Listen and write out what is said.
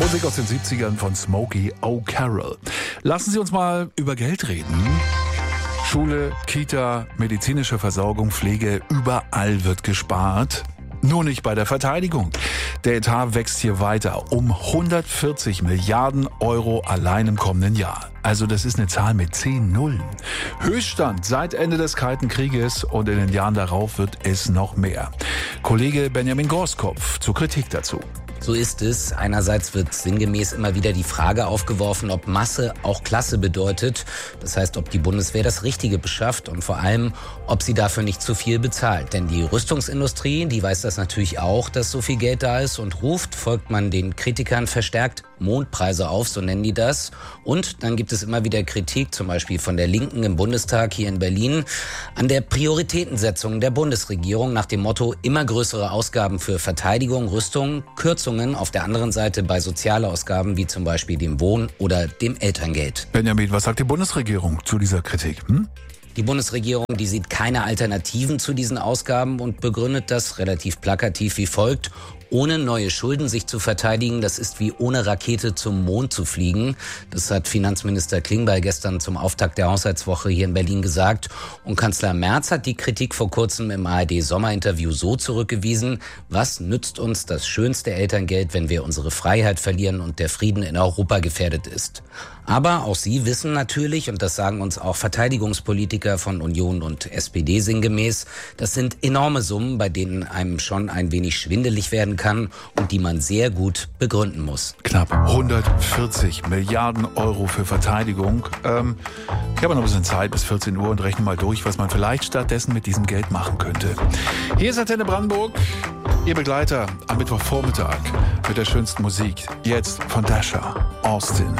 Musik aus den 70ern von Smokey O'Carroll. Lassen Sie uns mal über Geld reden. Schule, Kita, medizinische Versorgung, Pflege, überall wird gespart. Nur nicht bei der Verteidigung. Der Etat wächst hier weiter um 140 Milliarden Euro allein im kommenden Jahr. Also das ist eine Zahl mit 10 Nullen. Höchststand seit Ende des Kalten Krieges und in den Jahren darauf wird es noch mehr. Kollege Benjamin Gorskopf zur Kritik dazu. So ist es. Einerseits wird sinngemäß immer wieder die Frage aufgeworfen, ob Masse auch Klasse bedeutet. Das heißt, ob die Bundeswehr das Richtige beschafft und vor allem, ob sie dafür nicht zu viel bezahlt. Denn die Rüstungsindustrie, die weiß das natürlich auch, dass so viel Geld da ist und ruft, folgt man den Kritikern verstärkt Mondpreise auf, so nennen die das. Und dann gibt es immer wieder Kritik, zum Beispiel von der Linken im Bundestag hier in Berlin, an der Prioritätensetzung der Bundesregierung nach dem Motto immer größere Ausgaben für Verteidigung, Rüstung, Kürzungen auf der anderen Seite bei Sozialausgaben wie zum Beispiel dem Wohn- oder dem Elterngeld. Benjamin, was sagt die Bundesregierung zu dieser Kritik? Die Bundesregierung, die sieht keine Alternativen zu diesen Ausgaben und begründet das relativ plakativ wie folgt: Ohne neue Schulden sich zu verteidigen, das ist wie ohne Rakete zum Mond zu fliegen. Das hat Finanzminister Klingbeil gestern zum Auftakt der Haushaltswoche hier in Berlin gesagt. Und Kanzler Merz hat die Kritik vor kurzem im ARD-Sommerinterview so zurückgewiesen: Was nützt uns das schönste Elterngeld, wenn wir unsere Freiheit verlieren und der Frieden in Europa gefährdet ist? Aber auch Sie wissen natürlich, und das sagen uns auch Verteidigungspolitiker von Union und SPD sinngemäß, das sind enorme Summen, bei denen einem schon ein wenig schwindelig werden kann und die man sehr gut begründen muss. Knapp 140 Milliarden Euro für Verteidigung. Ich habe noch ein bisschen Zeit bis 14 Uhr und rechne mal durch, was man vielleicht stattdessen mit diesem Geld machen könnte. Hier ist Antenne Brandenburg, Ihr Begleiter am Mittwochvormittag mit der schönsten Musik. Jetzt von Dasha, Austin.